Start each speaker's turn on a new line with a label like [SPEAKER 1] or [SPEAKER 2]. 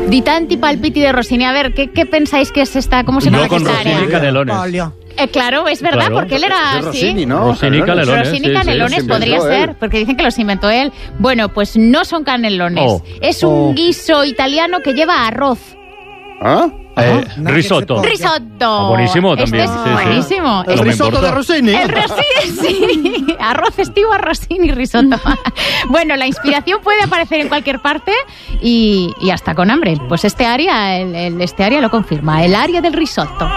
[SPEAKER 1] Di tanti palpiti de Rossini. A ver, ¿qué pensáis que es esta? ¿Cómo se llama
[SPEAKER 2] Yo con
[SPEAKER 1] esta
[SPEAKER 2] Rossini
[SPEAKER 1] área?
[SPEAKER 2] Canelones.
[SPEAKER 1] Claro, es verdad,
[SPEAKER 2] Claro.
[SPEAKER 1] porque él era
[SPEAKER 3] Es Rossini, ¿no?
[SPEAKER 2] Rossini Canelones.
[SPEAKER 1] Rossini
[SPEAKER 2] sí,
[SPEAKER 1] Canelones
[SPEAKER 3] sí,
[SPEAKER 1] podría
[SPEAKER 3] inventó
[SPEAKER 1] ser,
[SPEAKER 3] él.
[SPEAKER 1] porque dicen que los inventó él. Bueno, pues no son canelones.
[SPEAKER 2] Oh.
[SPEAKER 1] Es un guiso italiano que lleva arroz.
[SPEAKER 3] ¿Ah?
[SPEAKER 2] Risotto.
[SPEAKER 1] Risotto.
[SPEAKER 2] Buenísimo también.
[SPEAKER 1] Este es
[SPEAKER 2] sí, sí.
[SPEAKER 1] buenísimo.
[SPEAKER 2] No
[SPEAKER 3] ¿El
[SPEAKER 2] me
[SPEAKER 3] risotto
[SPEAKER 2] importa.
[SPEAKER 3] de Rossini?
[SPEAKER 1] El Rossini, sí. Arroz estivo, Rossini, risotto. Bueno, la inspiración puede aparecer en cualquier parte y hasta con hambre. Pues este área lo confirma, el área del risotto.